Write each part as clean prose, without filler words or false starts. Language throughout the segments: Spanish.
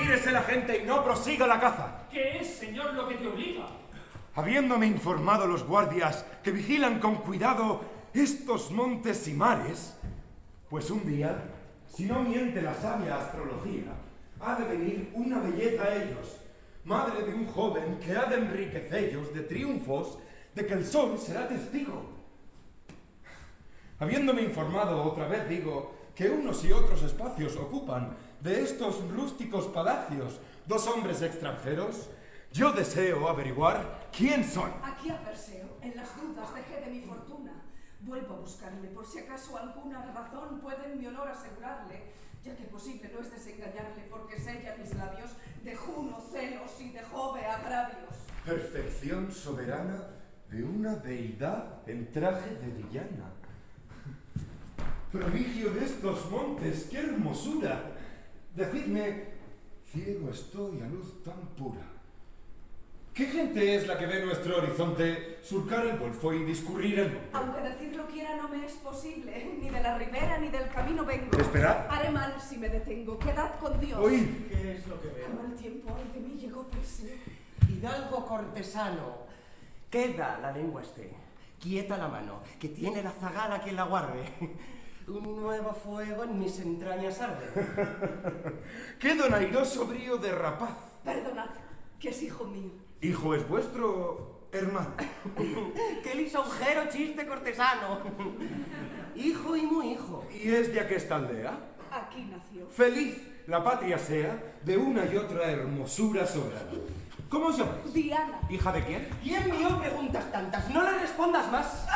Retírese la gente y no prosiga la caza. ¿Qué es, señor, lo que te obliga? Habiéndome informado los guardias que vigilan con cuidado estos montes y mares, pues un día, si no miente la sabia astrología, ha de venir una belleza a ellos, madre de un joven que ha de enriquecellos de triunfos de que el sol será testigo. Habiéndome informado otra vez, digo, que unos y otros espacios ocupan de estos rústicos palacios dos hombres extranjeros, yo deseo averiguar quién son. Aquí a Perseo, en las dudas dejé de mi fortuna. Vuelvo a buscarle, por si acaso alguna razón puede en mi honor asegurarle, ya que posible no es desengañarle, porque sellan mis labios de Juno celos y de Jove agravios. Perfección soberana de una deidad en traje de villana. Prodigio de estos montes, qué hermosura. Decidme, ciego estoy a luz tan pura. ¿Qué gente es la que ve nuestro horizonte surcar el golfo y discurrir el monte? Aunque decirlo quiera no me es posible, ni de la ribera ni del camino vengo. Esperad. Haré mal si me detengo, quedad con Dios. Oíd. ¿Qué es lo que veo? A mal tiempo ay de mí llegó Perseo. Hidalgo cortesano, queda la lengua esté, quieta la mano, que tiene la zagala quien la guarde. Un nuevo fuego en mis entrañas arde. ¡Qué donairoso brío de rapaz! Perdonad, que es hijo mío. ¿Hijo es vuestro hermano? ¡Qué lisonjero chiste cortesano! Hijo y muy hijo. ¿Y es de aquesta aldea? Aquí nació. Feliz la patria sea de una y otra hermosura soberana. ¿Cómo os llamáis? Diana. ¿Hija de quién? ¿Quién mío preguntas tantas? No le respondas más.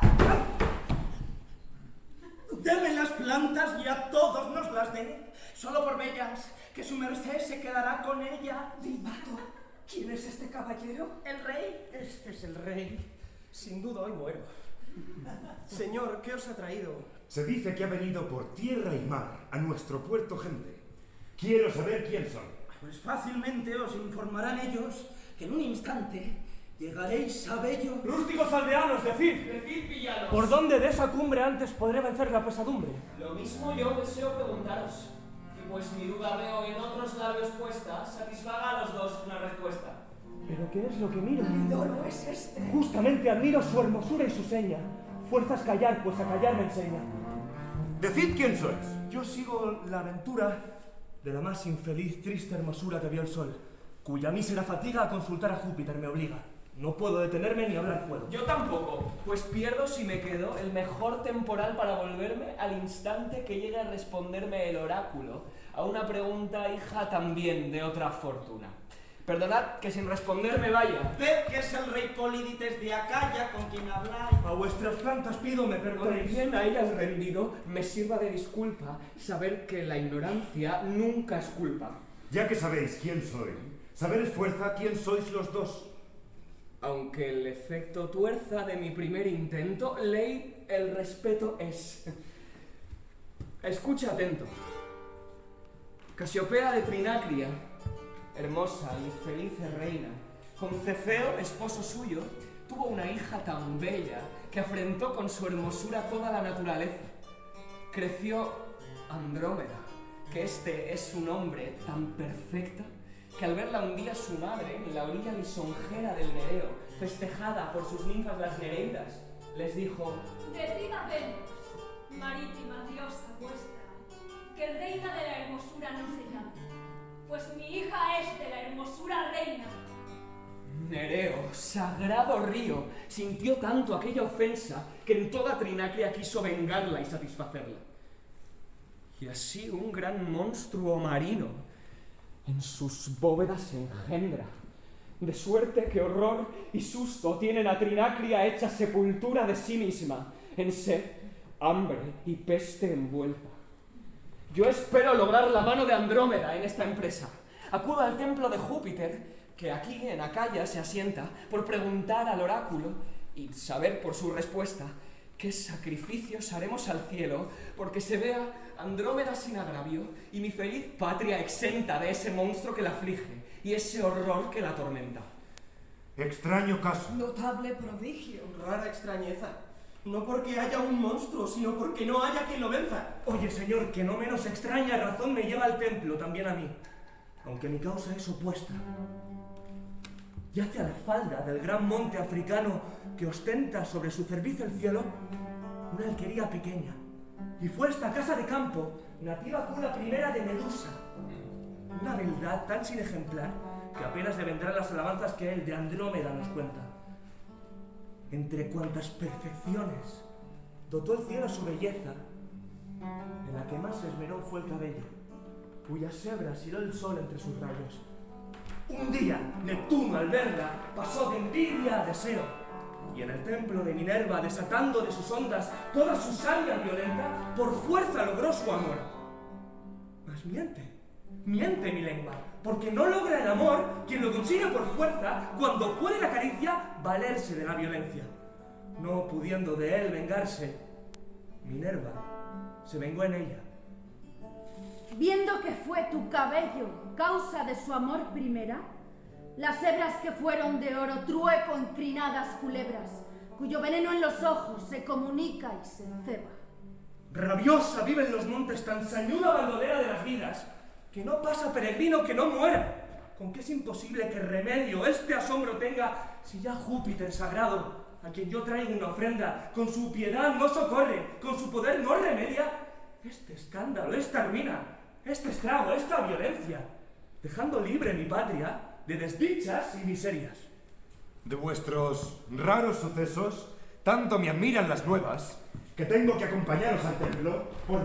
Deme las plantas y a todos nos las dé, solo por bellas, que su merced se quedará con ella. Dilmato, ¿quién es este caballero? ¿El rey? Este es el rey. Sin duda hoy muero. Señor, ¿qué os ha traído? Se dice que ha venido por tierra y mar a nuestro puerto gente. Quiero saber quién son. Pues fácilmente os informarán ellos que en un instante llegaréis a Bello. Rústicos aldeanos, decid. Decid, villanos. ¿Por dónde de esa cumbre antes podré vencer la pesadumbre? Lo mismo yo deseo preguntaros. Y pues mi duda veo en otros labios puesta, satisfaga a los dos una respuesta. ¿Pero qué es lo que miro? Polidoro es este. Justamente admiro su hermosura y su seña. Fuerzas callar, pues a callar me enseña. Decid quién sois. Yo sigo la aventura de la más infeliz, triste hermosura que vio el sol, cuya mísera fatiga a consultar a Júpiter me obliga. No puedo detenerme ni hablar puedo. Yo tampoco, pues pierdo si me quedo el mejor temporal para volverme al instante que llegue a responderme el oráculo a una pregunta hija también de otra fortuna. Perdonad que sin responder me vaya. Ved que es el rey Polídites de Acaya con quien habláis. A vuestras plantas pido me Con perdonéis. bien a ellas rendido, me sirva de disculpa saber que la ignorancia nunca es culpa. Ya que sabéis quién soy, saber es fuerza quién sois los dos. Aunque el efecto tuerza de mi primer intento, ley, el respeto es. Escucha atento. Casiopea de Trinacria, hermosa y feliz reina, con Cefeo, esposo suyo, tuvo una hija tan bella que afrentó con su hermosura toda la naturaleza. Creció Andrómeda, que este es un nombre tan perfecta que al verla un día su madre en la orilla lisonjera del Nereo, festejada por sus ninfas las Nereidas, les dijo: Decid a Venus, marítima diosa vuestra, que reina de la hermosura no se llama, pues mi hija es de la hermosura reina. Nereo, sagrado río, sintió tanto aquella ofensa que en toda Trinacria quiso vengarla y satisfacerla. Y así un gran monstruo marino en sus bóvedas se engendra, de suerte que horror y susto tienen a Trinacria hecha sepultura de sí misma, en sed, hambre y peste envuelta. Yo espero lograr la mano de Andrómeda en esta empresa. Acudo al templo de Júpiter, que aquí en Acaya se asienta, por preguntar al oráculo y saber por su respuesta qué sacrificios haremos al cielo porque se vea Andrómeda sin agravio y mi feliz patria exenta de ese monstruo que la aflige y ese horror que la atormenta. Extraño caso. Notable prodigio. Rara extrañeza. No porque haya un monstruo, sino porque no haya quien lo venza. Oye, señor, que no menos extraña razón me lleva al templo, también a mí. aunque mi causa es opuesta. Yace a la falda del gran monte africano que ostenta sobre su cerviz el cielo una alquería pequeña, y fue esta casa de campo nativa cuna primera de Medusa, una beldad tan sin ejemplar que apenas le vendrán las alabanzas que él de Andrómeda nos cuenta. Entre cuantas perfecciones dotó el cielo su belleza, en la que más se esmeró fue el cabello, cuyas hebras hiló el sol entre sus rayos. Un día, Neptuno al verla pasó de envidia a deseo, y en el templo de Minerva, desatando de sus ondas toda su sangre violenta, por fuerza logró su amor. Mas miente mi lengua, porque no logra el amor quien lo consigue por fuerza cuando puede la caricia valerse de la violencia. No pudiendo de él vengarse, Minerva se vengó en ella. Viendo que fue tu cabello causa de su amor primera, las hebras que fueron de oro trueco en crinadas culebras, cuyo veneno en los ojos se comunica y se ceba. Rabiosa vive en los montes tan sañuda bandolera de las vidas, que no pasa peregrino que no muera. Con que es imposible que remedio este asombro tenga, si ya Júpiter sagrado, a quien yo traigo una ofrenda, con su piedad no socorre, con su poder no remedia este escándalo, esta ruina, este estrago, esta violencia, dejando libre mi patria de desdichas y miserias. De vuestros raros sucesos, tanto me admiran las nuevas, que tengo que acompañaros al templo por